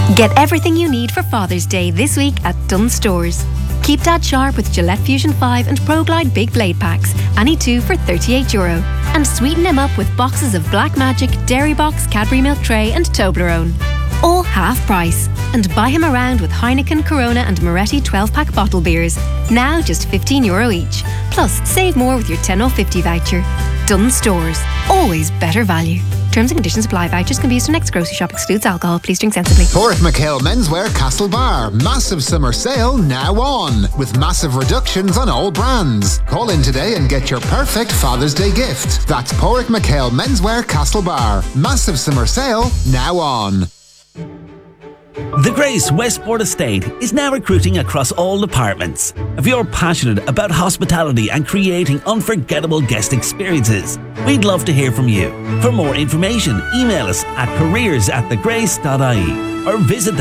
Get everything you need for Father's Day this week at Dunnes Stores. Keep Dad sharp with Gillette Fusion 5 and ProGlide Big Blade Packs, any two for €38. And sweeten him up with boxes of Black Magic, Dairy Box, Cadbury Milk Tray and Toblerone. All half price. And buy him around with Heineken, Corona and Moretti 12-pack bottle beers. Now just €15 each. Plus, save more with your 10 or 50 voucher. Dunnes Stores. Always better value. Terms and conditions apply. Vouchers can be used to next grocery shop. Excludes alcohol. Please drink sensibly. Porrick McHale Menswear Castlebar. Massive summer sale now on. With massive reductions on all brands. Call in today and get your perfect Father's Day gift. That's Porrick McHale Menswear Castlebar. Massive summer sale now on. The Grace Westport Estate is now recruiting across all departments. If you're passionate about hospitality and creating unforgettable guest experiences, we'd love to hear from you. For more information, email us at careers@thegrace.ie or visit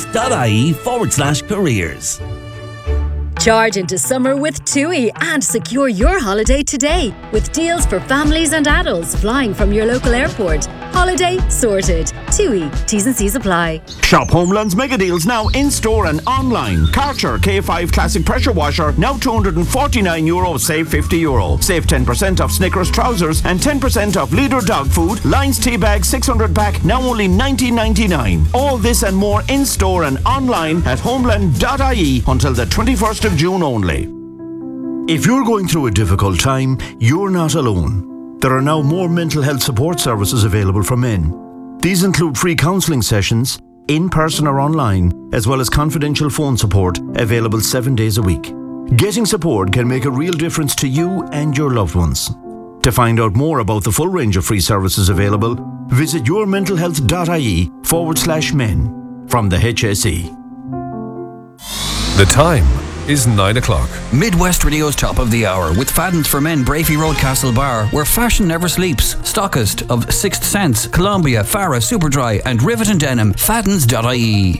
thegrace.ie/careers. Charge into summer with TUI and secure your holiday today with deals for families and adults flying from your local airport. Holiday sorted. TUI. T's and C's apply. Shop Homeland's mega deals now in store and online. Karcher K5 Classic Pressure Washer now €249, save €50. Save 10% off Snickers trousers and 10% off Leader dog food. Lions tea bag 600 pack now only $19.99. All this and more in store and online at homeland.ie until the 21st of June only. If you're going through a difficult time, you're not alone. There are now more mental health support services available for men. These include free counselling sessions, in person or online, as well as confidential phone support available 7 days a week. Getting support can make a real difference to you and your loved ones. To find out more about the full range of free services available, visit yourmentalhealth.ie/men from the HSE. The time is 9 o'clock. Midwest Radio's Top of the Hour with Faddens for Men, Brafey Road, Castlebar, where fashion never sleeps. Stockist of Sixth Sense, Columbia, Farah, Superdry and Rivet and Denim. Faddens.ie.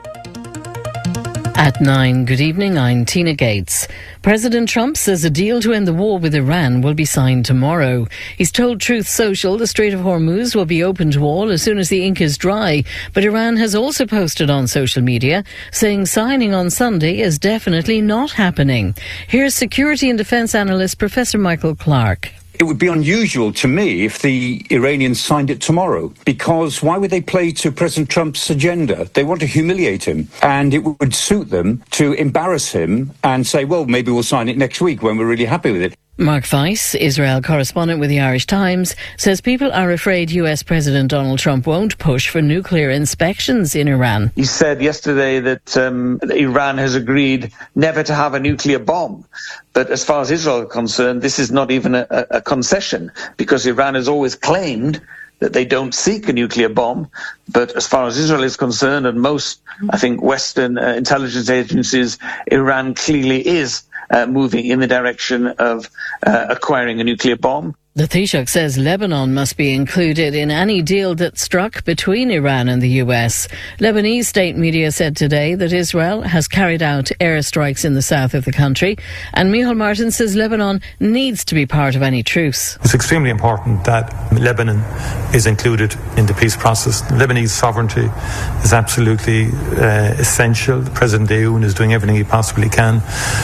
At 9, good evening, I'm Tina Gates. President Trump says a deal to end the war with Iran will be signed tomorrow. He's told Truth Social the Strait of Hormuz will be open to all as soon as the ink is dry. But Iran has also posted on social media saying signing on Sunday is definitely not happening. Here's security and defence analyst Professor Michael Clark. It would be unusual to me if the Iranians signed it tomorrow, because why would they play to President Trump's agenda? They want to humiliate him, and it would suit them to embarrass him and say, well, maybe we'll sign it next week when we're really happy with it. Mark Weiss, Israel correspondent with the Irish Times, says people are afraid US President Donald Trump won't push for nuclear inspections in Iran. He said yesterday that Iran has agreed never to have a nuclear bomb. But as far as Israel is concerned, this is not even a concession, because Iran has always claimed that they don't seek a nuclear bomb. But as far as Israel is concerned, and most, I think, Western intelligence agencies, Iran clearly is moving in the direction of acquiring a nuclear bomb. The Taoiseach says Lebanon must be included in any deal that's struck between Iran and the US. Lebanese state media said today that Israel has carried out airstrikes in the south of the country, and Micheál Martin says Lebanon needs to be part of any truce. It's extremely important that Lebanon is included in the peace process. Lebanese sovereignty is absolutely essential. President Aoun is doing everything he possibly can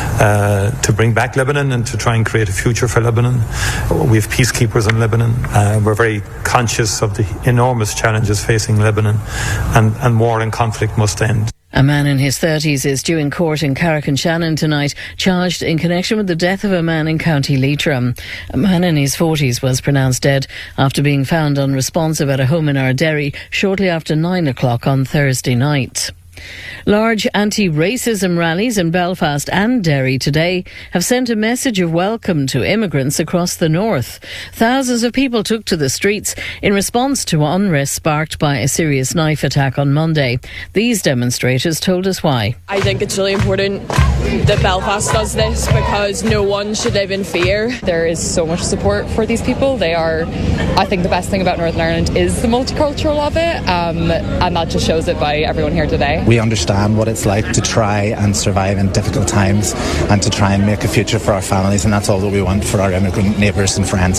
to bring back Lebanon and to try and create a future for Lebanon. We have peacekeepers in Lebanon. We're very conscious of the enormous challenges facing Lebanon, and war and conflict must end. A man in his 30s is due in court in Carrick-on-Shannon tonight, charged in connection with the death of a man in County Leitrim. A man in his 40s was pronounced dead after being found unresponsive at a home in Ardderry shortly after 9 o'clock on Thursday night. Large anti-racism rallies in Belfast and Derry today have sent a message of welcome to immigrants across the north. Thousands of people took to the streets in response to unrest sparked by a serious knife attack on Monday. These demonstrators told us why. I think it's really important that Belfast does this because no one should live in fear. There is so much support for these people. They are, I think the best thing about Northern Ireland is the multicultural of it, and that just shows it by everyone here today. We understand what it's like to try and survive in difficult times and to try and make a future for our families, and that's all that we want for our immigrant neighbours and friends.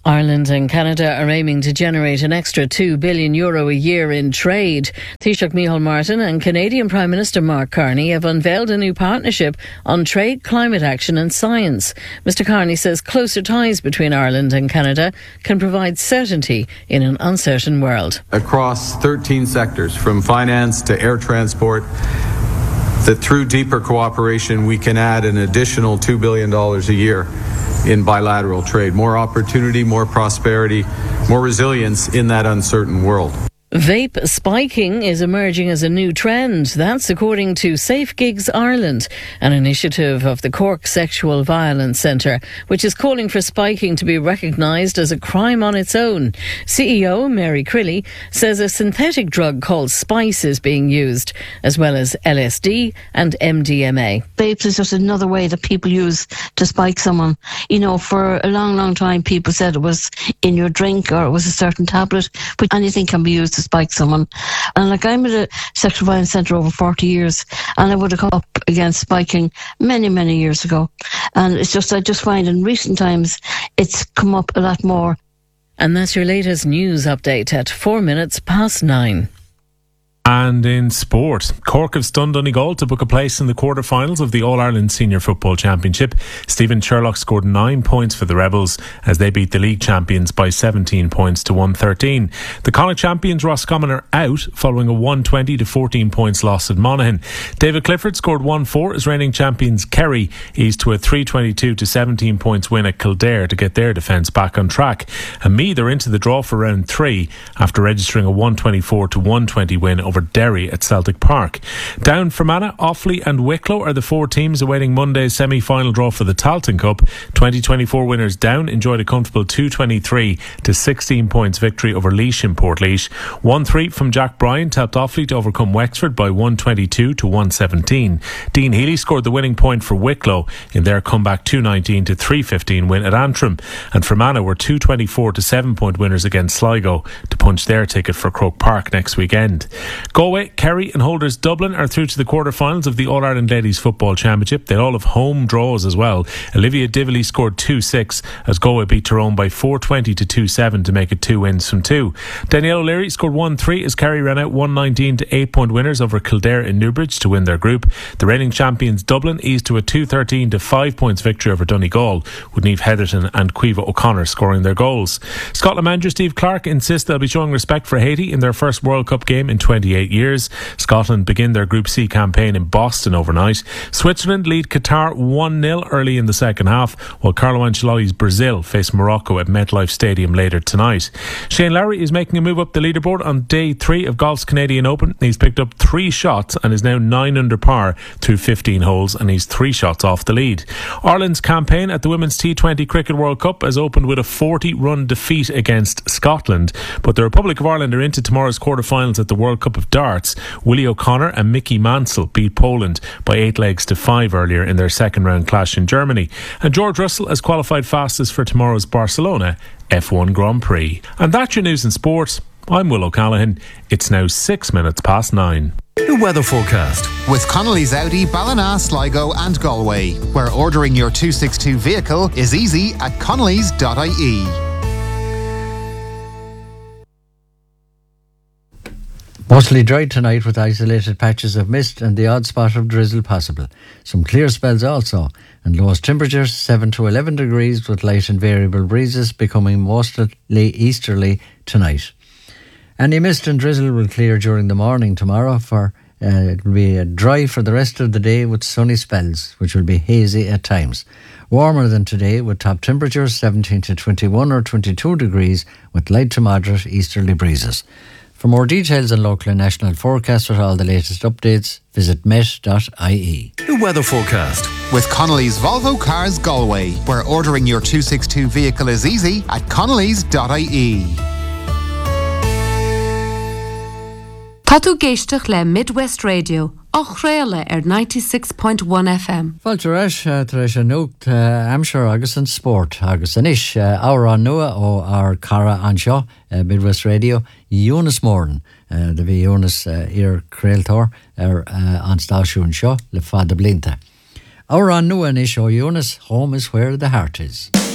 Ireland and Canada are aiming to generate an extra €2 billion a year in trade. Taoiseach Micheál Martin and Canadian Prime Minister Mark Carney have unveiled a new partnership on trade, climate action and science. Mr Carney says closer ties between Ireland and Canada can provide certainty in an uncertain world. Across 13 sectors, from finance to air transport, that through deeper cooperation we can add an additional $2 billion a year in bilateral trade. More opportunity, more prosperity, more resilience in that uncertain world. Vape spiking is emerging as a new trend. That's according to Safe Gigs Ireland, an initiative of the Cork Sexual Violence Centre, which is calling for spiking to be recognised as a crime on its own. CEO Mary Crilly says a synthetic drug called Spice is being used, as well as LSD and MDMA. Vapes is just another way that people use to spike someone. You know, for a long, long time people said it was in your drink or it was a certain tablet, but anything can be used to spike someone. And like, I'm at a sexual violence centre over 40 years, and I would have come up against spiking many, many years ago. And it's just, I just find in recent times it's come up a lot more. And that's your latest news update at 9:04. And in sport, Cork have stunned Donegal to book a place in the quarter-finals of the All-Ireland Senior Football Championship. Stephen Sherlock scored 9 points for the Rebels as they beat the league champions by 17 points to 113. The Connacht champions Roscommon are out following a 120 to 14 points loss at Monaghan. David Clifford scored 1-4 as reigning champions Kerry eased to a 322 to 17 points win at Kildare to get their defence back on track. And Meath are into the draw for round 3 after registering a 124 to 120 win over Derry at Celtic Park. Down Fermanagh, Offaly and Wicklow are the 4 teams awaiting Monday's semi-final draw for the Tailteann Cup. 2024 winners Down enjoyed a comfortable 223 to 16 points victory over Laois in Portlaoise. 1-3 from Jack Bryant helped Offaly to overcome Wexford by 122 to 117. Dean Healy scored the winning point for Wicklow in their comeback 219 to 315 win at Antrim. And Fermanagh were 224 to 7-point winners against Sligo to punch their ticket for Croke Park next weekend. Galway, Kerry and holders Dublin are through to the quarter-finals of the All-Ireland Ladies Football Championship. They all have home draws as well. Olivia Dively scored 2-6 as Galway beat Tyrone by 420 to 2-7 to make it 2 wins from 2. Danielle O'Leary scored 1-3 as Kerry ran out 119 to 8-point winners over Kildare in Newbridge to win their group. The reigning champions Dublin eased to a 213 to 5 points victory over Donegal, with Niamh Heatherton and Caoimhe O'Connor scoring their goals. Scotland manager Steve Clarke insists they'll be showing respect for Haiti in their first World Cup game in 28 years. Scotland begin their Group C campaign in Boston overnight. Switzerland lead Qatar 1-0 early in the second half, while Carlo Ancelotti's Brazil face Morocco at MetLife Stadium later tonight. Shane Lowry is making a move up the leaderboard on day 3 of golf's Canadian Open. He's picked up 3 shots and is now 9 under par through 15 holes, and he's 3 shots off the lead. Ireland's campaign at the Women's T20 Cricket World Cup has opened with a 40-run defeat against Scotland, but the Republic of Ireland are into tomorrow's quarter-finals at the World Cup of Darts. Willie O'Connor and Mickey Mansell beat Poland by 8 legs to 5 earlier in their second round clash in Germany. And George Russell has qualified fastest for tomorrow's Barcelona F1 Grand Prix. And that's your news in sport. I'm Will O'Callaghan. It's now 9:06. The weather forecast with Connolly's Audi, Ballina, Sligo and Galway, where ordering your 262 vehicle is easy at connolly's.ie. Mostly dry tonight with isolated patches of mist and the odd spot of drizzle possible. Some clear spells also, and lowest temperatures 7 to 11 degrees with light and variable breezes becoming mostly easterly tonight. Any mist and drizzle will clear during the morning tomorrow. It will be dry for the rest of the day with sunny spells, which will be hazy at times. Warmer than today with top temperatures 17 to 21 or 22 degrees with light to moderate easterly breezes. For more details on local and national forecasts with all the latest updates, visit met.ie. The weather forecast with Connolly's Volvo Cars Galway, where ordering your 262 vehicle is easy at connolly's.ie. Tá tú géisteach le Midwest Radio, Ochréile 96.1 FM. Fáilte éis an nuacht amsir agus an sport agus an ish ára nua ó ar cara anseo Midwest Radio Eunice Moran de bhí Eunice ar creaaltóir an stáisiún seo le fada blinta. Ára nua an ish ó Eunice, home is where the heart is.